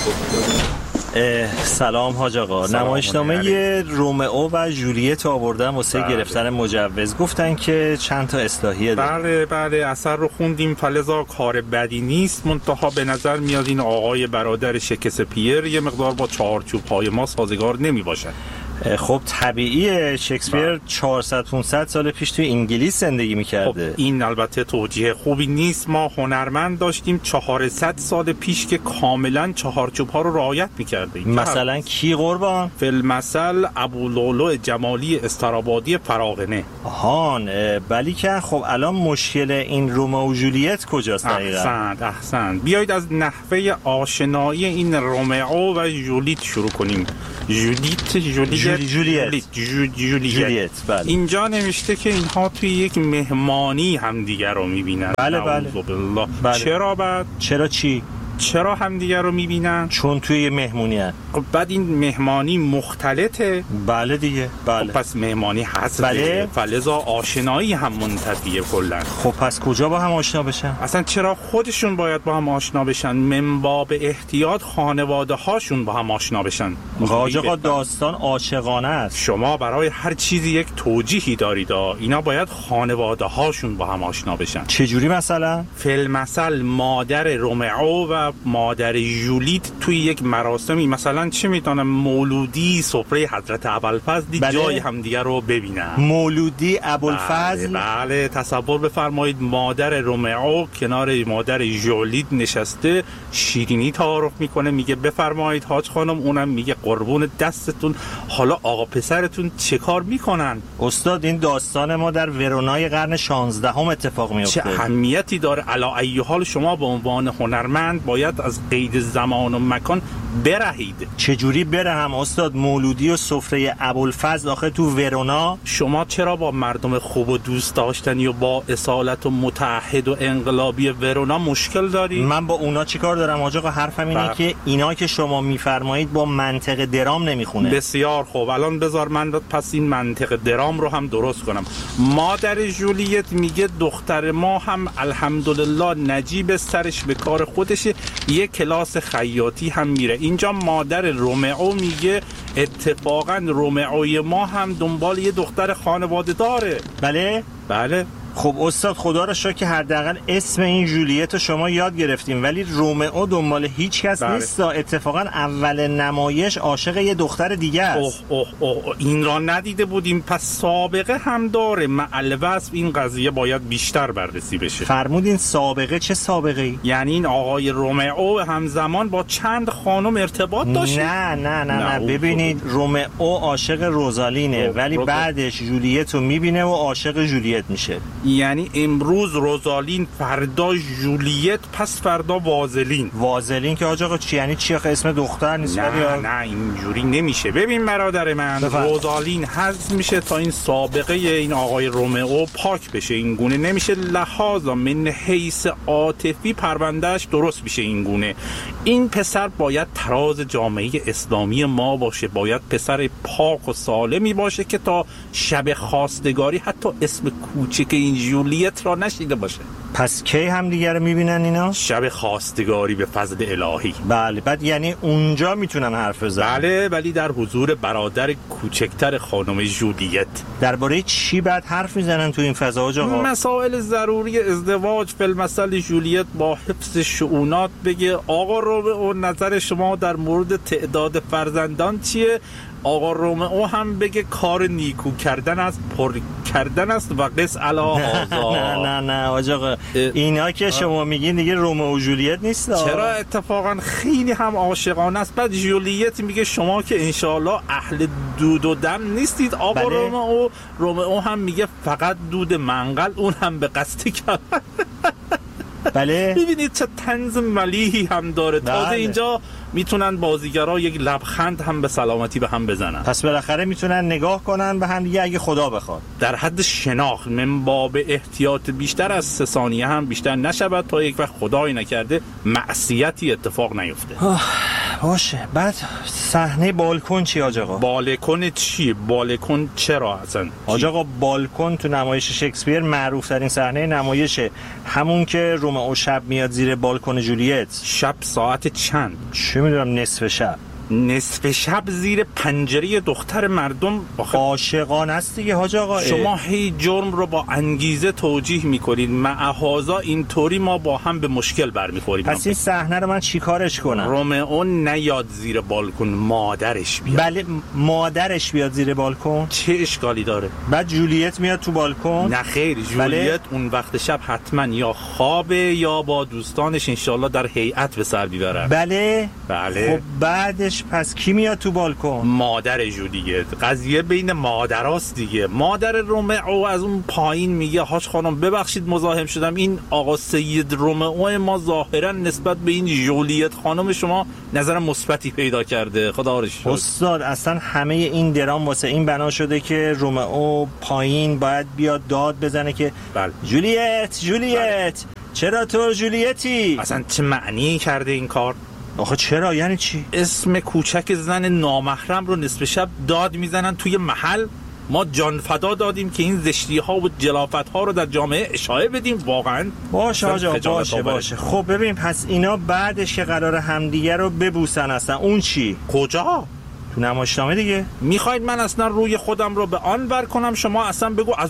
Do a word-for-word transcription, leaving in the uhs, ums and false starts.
سلام حاج آقا، نمایشنامه رومئو و جولیت آوردن واسه بله. گرفتن مجوز. گفتن که چند تا اصلاحیه داره. بله بله اثر رو خوندیم، فلزا کار بدی نیست، منتها به نظر میاد این آقای برادر شکسپیر یه مقدار با چارچوب های ما سازگار نمی باشه. خب طبیعیه، شکسپیر چهارصد پانصد سال پیش توی انگلیس زندگی میکرده. خب این البته توجیه خوبی نیست. ما هنرمند داشتیم چهارصد سال پیش که کاملا چهارچوب ها رو رعایت میکرده. مثلا کی قربان؟ فیلمسل ابولولو جمالی استرابادی فراغنه. آهان، ولی که خب الان مشکل این رومئو و جولیت کجاست دقیقاً؟ احسنت احسنت بیایید از نحوه آشنایی این رومئو و جولیت شروع کنیم. جولیت جولیت جولیت جولیت بله. اینجا نوشته که اینها توی یک مهمانی همدیگر رو میبینن. بله بله. بله. چرا بعد؟ چرا چی؟ چرا همدیگر رو میبینن؟ چون توی یه مهمونی هست. خب بعد این مهمانی مختلطه؟ بله دیگه بله. خب پس مهمانی هست. بله. فلزا آشنایی هم منتفیه کلن. خب پس کجا با هم آشنا بشن؟ اصلا چرا خودشون باید با هم آشنا بشن؟ من باب احتیاط خانواده هاشون با هم آشنا بشن. حاج آقا داستان عاشقانه است. شما برای هر چیزی یک توجیهی دارید. اینا باید خانواده هاشون با هم آشنا بشن. چجوری مثلا؟ فیلمسل مادر رومئو و مادر جولیت توی یک مراسمی، مثلا چه میدونم مولودی سفره حضرت ابوالفضل بله. جای همدیگه رو ببینن. مولودی ابوالفضل بله, بله تصور بفرمایید مادر رومئو کنار مادر جولیت نشسته، شیرینی تعارف میکنه، میگه بفرمایید حاج خانم، اونم میگه قربون دستتون، حالا آقا پسرتون چه کار میکنن؟ استاد این داستان ما در ورونای قرن شانزدهم اتفاق میفته. چه اهمیتی داره؟ علی ای حال شما به عنوان هنرمند باید از قید زمان و مکان برهید. چجوری برهم استاد؟ مولودی و سفره ابوالفضل آخه تو ورونا. شما چرا با مردم خوب و دوست داشتنی و با اصالت و متعهد و انقلابی ورونا مشکل داری؟ من با اونا چیکار دارم حاج آقا؟ حرفم اینه بر... که اینا که شما میفرمایید با منطق درام نمیخونه. بسیار خوب، الان بذار من پس این منطق درام رو هم درست کنم. مادر جولیت میگه دختر ما هم الحمدلله نجیب سرش به کار خودشه، یک کلاس خیاطی هم میره. اینجا مادر رومئو میگه اتفاقا رومئوی ما هم دنبال یه دختر خانواده داره. بله بله. خب استاد خدا را شکر که حداقل اسم این جولیت رو شما یاد گرفتیم، ولی رومئو دنبال هیچ کس بله. نیست. اتفاقا اول نمایش عاشق یه دختر دیگه است. اوه اوه اوه این را ندیده بودیم، پس سابقه هم داره. معلوصف این قضیه باید بیشتر بررسی بشه. فرمودین سابقه؟ چه سابقه ای؟ یعنی این آقای رومئو همزمان با چند خانم ارتباط داشت؟ نه نه نه نه, نه. ببینید رومئو عاشق روزالینه ولی روز... بعدش جولیت رو میبینه و عاشق جولیت میشه. یعنی امروز روزالین، فردا جولیت، پس فردا وازلین. وازلین که آقا چی یعنی؟ چی آخه اسم دختر نیست؟ نه یا... نه اینجوری نمیشه. ببین برادر من بفرد. روزالین حذف میشه تا این سابقه این آقای رومئو پاک بشه. این گونه نمیشه، لحاظا من حیث عاطفی پروندهش درست میشه. این گونه این پسر باید تراز جامعه اسلامی ما باشه، باید پسر پاک و سالمی باشه که تا شب خواستگاری حتی اسم کوچک این جولیت را نشیده باشه. پس کی هم دیگه رو میبینن اینا؟ شب خواستگاری به فضل الهی. بله. بعد یعنی اونجا میتونن حرف بزنن؟ بله، ولی در حضور برادر کوچکتر خانم جولیت. درباره چی بعد حرف میزنن تو این فضا آقا؟ مسائل ضروری ازدواج. فیلمسل جولیت با حفظ شؤونات بگه آقا رومئو نظر شما در مورد تعداد فرزندان چیه؟ آقا رومئو هم بگه کار نیکو کردن است، پر کردن است و قص علی هذا. نه نه نه آقا اینا که شما میگین دیگه رومئو و جولیت نیست. چرا؟ اتفاقا خیلی هم عاشقانه است. بعد جولیت میگه شما که انشالله اهل دود و دم نیستید. آقا بله. رومئو رومئو هم میگه فقط دود منقل، اون هم به قصد کرد. بله. ببینید چه طنز ملیحی هم داره. تازه بله. اینجا میتونن بازیگرا یک لبخند هم به سلامتی به هم بزنن. پس بالاخره میتونن نگاه کنن به هم دیگه اگه خدا بخواد. در حد شناخت، من باب احتیاط بیشتر از سه ثانیه هم بیشتر نشود تا یک وقت خدایی نکرده معصیتی اتفاق نیفته. باشه. بعد صحنه بالکن چی حاج آقا؟ بالکن چی؟ بالکن چرا اصلا؟ حاج آقا بالکن تو نمایش شکسپیر معروف ترین صحنه نمایشه، همون که رومئو شب میاد زیر بالکن جولیت. شب ساعت چند؟ چه میدونم، نصف شب. نصف شب زیر پنجره دختر مردم؟ عاشقانه است دیگه حاج آقا. شما هی جرم رو با انگیزه توجیه میکنید، معهازا اینطوری ما با هم به مشکل برمیخوریم. پس این صحنه رو من چیکارش کنم؟ رومئو نیاد زیر بالکن، مادرش بیاد. بله مادرش بیاد زیر بالکن. چه اشکالی داره؟ بعد جولیت میاد تو بالکن؟ نه خیر، جولیت بله؟ اون وقت شب حتما یا خوابه یا با دوستانش انشالله در هیئت به سر میبرن. بله بله. خب بعدش پس کی میاد تو بالکن؟ مادر جولیت. قضیه بین مادراست دیگه. مادر رومئو از اون پایین میگه حاج خانم ببخشید مزاحم شدم، این آقا سید رومئو ما ظاهرا نسبت به این جولیت خانم شما نظر مثبتی پیدا کرده، خدا رو شکر. استاد اصلا همه این درام واسه این بنا شده که رومئو پایین باید بیاد داد بزنه که بله. جولیت جولیت بله. چرا تو جولیتی؟ اصلا چه معنی کرده این کار؟ آخه چرا؟ یعنی چی؟ اسم کوچک زن نامحرم رو نصف شب داد میزنن توی محل. ما جان فدا دادیم که این زشتی ها و جلافت ها رو در جامعه اشاعه بدیم. واقعا باشه آجا باشه باشه. خب ببین پس اینا بعدش که قرار همدیگه رو ببوسن اصلا اون چی؟ کجا؟ تو نمایشنامه دیگه. میخواید من اصلا روی خودم رو به آن بر کنم؟ شما اصلا بگو از